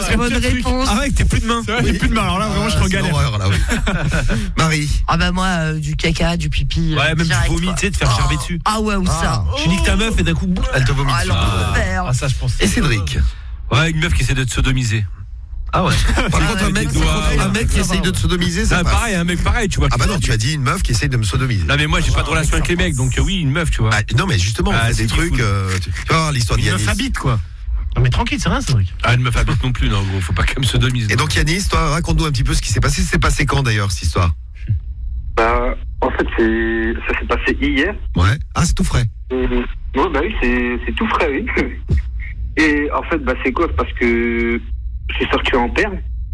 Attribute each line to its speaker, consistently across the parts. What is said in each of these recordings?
Speaker 1: Bonne réponse.
Speaker 2: Ah ouais, que t'es plus de main.
Speaker 3: Oui. Plus de main. Alors là, vraiment, je suis en galère.
Speaker 4: Horreur, là, oui. Marie.
Speaker 1: Ah bah moi, du caca, du pipi.
Speaker 2: Ouais, même
Speaker 1: direct,
Speaker 2: du vomi,
Speaker 1: quoi.
Speaker 2: tu sais, te faire gerber dessus.
Speaker 1: Ah ouais, ou ça.
Speaker 2: Tu niques ta meuf et d'un coup,
Speaker 4: Elle te vomit
Speaker 1: Ah,
Speaker 4: dessus.
Speaker 1: l'enfer.
Speaker 3: Ah, ça, je pense.
Speaker 4: Et Cédric.
Speaker 2: Ouais, une meuf qui essaie de te sodomiser.
Speaker 4: Ah ouais. Par contre, un mec qui essaye de te sodomiser, ça passe.
Speaker 2: Pareil, un mec pareil, tu vois.
Speaker 4: Ah bah non, tu as dit une meuf qui essaye de me sodomiser.
Speaker 2: Non mais moi j'ai pas de relation avec les mecs, donc oui, une meuf, tu vois.
Speaker 4: Ah, non mais justement, on fait des trucs. Tu vas voir l'histoire
Speaker 3: Une
Speaker 4: d'Yanis.
Speaker 3: meuf habite, quoi. Non, mais tranquille, c'est rien, Cédric.
Speaker 2: Ah, une meuf habite non plus, non, gros, faut pas qu'elle me sodomise.
Speaker 4: Et donc Yanis, toi, raconte-nous un petit peu ce qui s'est passé. C'est passé quand d'ailleurs cette histoire?
Speaker 5: Bah, en fait, ça s'est passé hier.
Speaker 4: Ouais. Ah, c'est tout frais.
Speaker 5: Ouais, bah oui, c'est tout frais, oui. Et en fait, bah c'est quoi? Parce que je suis sorti en perme.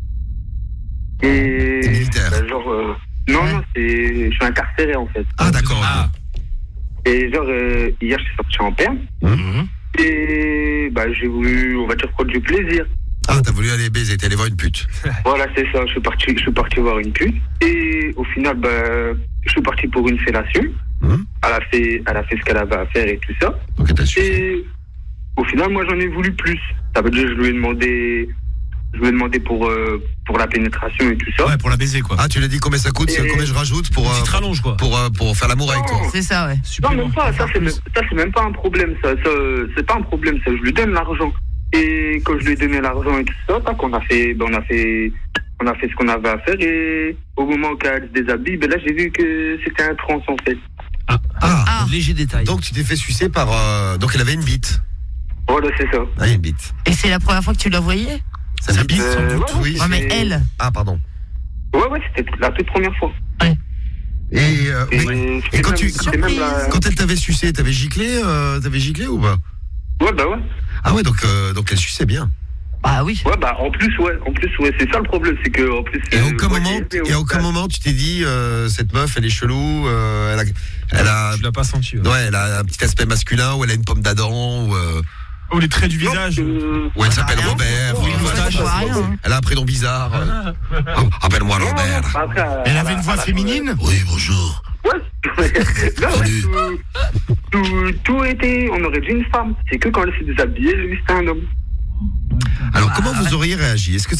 Speaker 5: Et
Speaker 4: T'es militaire.
Speaker 5: bah, genre, non, je suis incarcéré en fait.
Speaker 4: Ah d'accord.
Speaker 2: Ah.
Speaker 5: Et genre, hier, je suis sorti en perme. Et bah j'ai voulu, on va dire, prendre du plaisir.
Speaker 4: Ah, t'as voulu aller baiser, t'es allé voir une pute.
Speaker 5: Voilà, c'est ça. Je suis parti voir une pute. Et au final, bah, je suis parti pour une fellation. Elle a fait ce qu'elle avait à faire et tout ça.
Speaker 4: Donc elle t'a su.
Speaker 5: Et au final, moi, j'en ai voulu plus. Ça veut dire que je lui ai demandé pour la pénétration et tout ça.
Speaker 3: Ouais, pour la baiser, quoi.
Speaker 4: Ah, tu lui as dit combien ça coûte, combien je rajoute pour
Speaker 2: Petite rallonge, quoi.
Speaker 4: pour faire l'amour avec toi.
Speaker 1: C'est ça, ouais.
Speaker 5: Non, même pas. Ça, c'est même pas un problème. Ça, c'est pas un problème. Ça, je lui donne l'argent. Et quand je lui ai donné l'argent et tout ça, tac, on a fait ce qu'on avait à faire. Et au moment où elle se déshabille, ben là, j'ai vu que c'était un trans en fait.
Speaker 4: Ah.
Speaker 2: Léger détail.
Speaker 4: Donc tu t'es fait sucer par. Donc elle avait une bite.
Speaker 5: Voilà, c'est ça.
Speaker 4: Ah, une bite.
Speaker 1: Et c'est la première fois que tu l'as voyée?
Speaker 4: Ça bite sans doute,
Speaker 5: ouais,
Speaker 4: oui.
Speaker 1: Ouais, mais elle.
Speaker 4: Ah, pardon.
Speaker 5: Ouais, c'était la toute première fois.
Speaker 4: Et quand
Speaker 5: c'était même la...
Speaker 4: quand elle t'avait sucé, t'avais giclé ou pas?
Speaker 5: Ouais, bah ouais.
Speaker 4: Ah ouais, donc elle suçait bien.
Speaker 1: Bah oui.
Speaker 5: Ouais, bah en plus, c'est ça le problème, c'est que en plus.
Speaker 4: Et à aucun moment tu t'es dit cette meuf elle est chelou, elle a
Speaker 3: Tu l'as pas senti.
Speaker 4: ouais, elle a un petit aspect masculin ou elle a une pomme d'Adam
Speaker 3: Ou les traits du visage.
Speaker 4: ou elle s'appelle
Speaker 1: rien.
Speaker 4: Robert,
Speaker 1: Oui, je vois rien, hein.
Speaker 4: elle a un prénom bizarre. Appelle-moi Robert.
Speaker 3: Elle avait une voix féminine.
Speaker 4: Oui, bonjour.
Speaker 5: Ouais. Tout était. On aurait dit une femme. C'est que quand elle s'est déshabillée, j'ai vu que c'était un homme.
Speaker 4: Alors comment vous auriez réagi? Est-ce que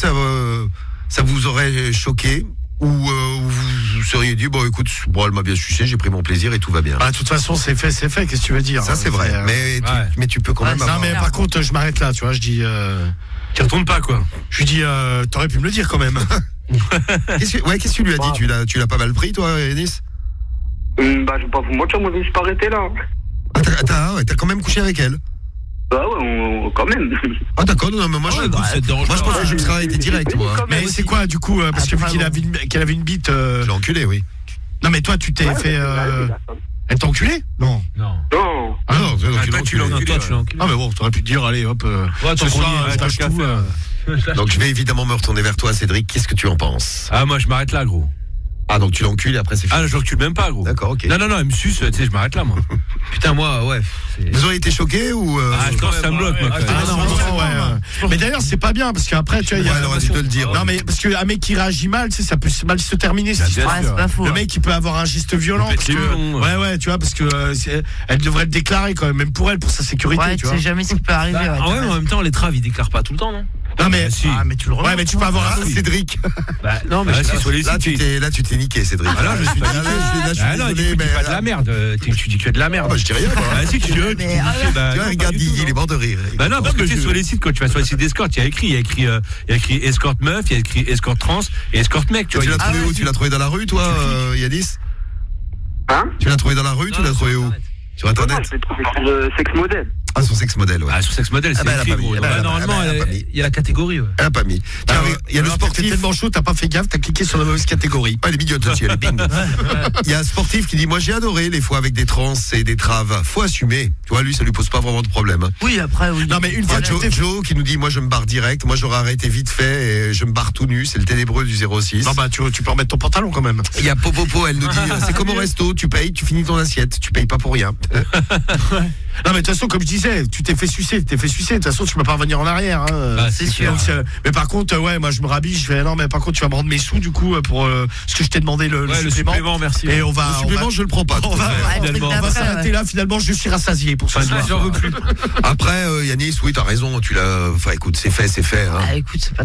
Speaker 4: ça vous aurait choqué ou vous seriez dit bon écoute, elle m'a bien sucé, j'ai pris mon plaisir et tout va bien?
Speaker 3: Bah, de toute façon, c'est fait, qu'est-ce que tu veux dire?
Speaker 4: Ça c'est vrai, mais tu peux quand même
Speaker 3: Non,
Speaker 4: avoir...
Speaker 3: mais par contre, je m'arrête là, tu vois, je dis.
Speaker 2: Tu retournes pas, quoi.
Speaker 3: Je lui dis, t'aurais pu me le dire quand même.
Speaker 4: Qu'est-ce que tu lui as dit? Tu l'as pas mal pris toi, Yanis?
Speaker 5: Bah, je vais pas vous mentir, moi je me suis pas arrêté là.
Speaker 4: Ah, t'as quand même couché avec elle?
Speaker 5: Bah ouais, quand même.
Speaker 4: Ah d'accord, non mais moi je pense que je me serais arrêté direct moi.
Speaker 3: Mais c'est quoi du coup parce que vu qu'elle avait une bite.
Speaker 4: Je l'ai enculé, oui.
Speaker 3: Non mais toi tu t'es fait. Elle t'a enculé? Non.
Speaker 5: Non.
Speaker 4: Ah non,
Speaker 2: Toi tu l'as enculé.
Speaker 3: Ah mais bon, t'aurais pu te dire allez hop. Ce soir, je tâche tout.
Speaker 4: Donc je vais évidemment me retourner vers toi, Cédric. Qu'est-ce que tu en penses?
Speaker 2: Ah moi je m'arrête là, gros.
Speaker 4: Ah donc tu l'encules et après c'est fini.
Speaker 2: Ah je l'encule même pas, gros.
Speaker 4: D'accord, ok.
Speaker 2: Non, elle me suce, tu sais, je m'arrête là, moi. Putain, moi, ouais.
Speaker 4: Vous auriez été choqués ou
Speaker 2: Ah, je pense que ça me bloque, moi.
Speaker 3: Ah non, ouais. Mais d'ailleurs c'est pas bien parce qu'après tu vois il y a.
Speaker 4: elle aurait dû te le dire.
Speaker 3: Non mais parce qu'un mec qui réagit mal, tu sais, ça peut mal se terminer cette
Speaker 2: bien
Speaker 3: histoire.
Speaker 1: Ouais, c'est pas faux.
Speaker 3: Le mec il peut avoir un geste violent parce que ouais tu vois parce que elle devrait le déclarer quand même pour elle, pour sa sécurité,
Speaker 1: Ouais,
Speaker 3: tu
Speaker 1: tu
Speaker 3: vois.
Speaker 1: sais jamais ce qui peut arriver.
Speaker 2: Ouais, en même temps, les traves, ils déclarent pas tout le temps, non?
Speaker 3: Non mais
Speaker 2: si.
Speaker 3: mais tu le remets. Ouais mais tu peux avoir
Speaker 4: Cédric.
Speaker 2: Bah, non, mais si, sois
Speaker 4: Là tu t'es niqué, Cédric.
Speaker 2: Ah là, je suis
Speaker 4: Là, je suis
Speaker 2: Ah non,
Speaker 4: désolé,
Speaker 2: tu dis
Speaker 4: mais
Speaker 2: pas de la merde. Tu dis que de la merde.
Speaker 4: Ah bah je dis rien moi.
Speaker 2: Ah si, tu dis
Speaker 1: Mais,
Speaker 4: Tu vois, regarde Guigui, il est mort de rire.
Speaker 2: Bah non, parce que tu sais, sur les sites, quand tu vas sur les sites d'escorte, il y a écrit escorte meuf, il y a écrit escorte trans et escorte mec, tu vois.
Speaker 4: Tu l'as trouvé où? Tu l'as trouvé dans la rue, toi, Yanis?
Speaker 5: Hein?
Speaker 4: Tu l'as trouvé dans la rue? Tu l'as trouvé où? Sur internet?
Speaker 5: Je l'ai trouvé sur Sex Model.
Speaker 4: Ah, son sexe modèle, ouais.
Speaker 2: Ah, sur Sex Model, c'est
Speaker 4: bah, elle a
Speaker 2: écrit,
Speaker 4: pas mis,
Speaker 2: gros.
Speaker 4: elle a pas-
Speaker 2: Normalement,
Speaker 4: elle a pas mis.
Speaker 2: il y a la catégorie, ouais.
Speaker 4: Elle a pas mis. Tiens, il y a le
Speaker 3: T'es
Speaker 4: sportif.
Speaker 3: tellement chaud, t'as pas fait gaffe, t'as cliqué sur la mauvaise catégorie.
Speaker 4: Ah, elle est mignonne aussi, elle est bing. Il y a un sportif qui dit moi j'ai adoré les fois avec des trans et des traves. Faut assumer. Tu vois, lui ça lui pose pas vraiment de problème. Hein.
Speaker 1: Oui, après, oui.
Speaker 3: Non mais une
Speaker 4: Il y
Speaker 3: fois
Speaker 4: a Joe qui nous dit moi je me barre direct. Moi j'aurais arrêté vite fait et je me barre tout nu. C'est le ténébreux du 06.
Speaker 3: Non bah tu peux remettre ton pantalon quand même.
Speaker 4: Il y a Popopo, elle nous dit c'est comme au resto, tu payes, tu finis ton assiette, tu payes pas pour rien.
Speaker 3: Non mais de toute façon comme je disais, tu t'es fait sucer. De toute façon tu peux pas revenir en arrière. Hein.
Speaker 2: Bah,
Speaker 1: c'est sûr.
Speaker 3: Donc, mais par contre ouais moi je me rhabille, je fais non mais par contre tu vas me rendre mes sous du coup pour ce que je t'ai demandé le supplément.
Speaker 2: Merci.
Speaker 3: Et on va
Speaker 4: Le supplément je le prends pas.
Speaker 3: on va
Speaker 2: finalement.
Speaker 3: on va s'arrêter là finalement, je suis rassasié pour ce soir.
Speaker 2: J'en veux plus.
Speaker 4: Après Yanis, oui t'as raison, tu l'as. Enfin écoute, c'est fait. Hein.
Speaker 1: Ah, écoute, c'est pas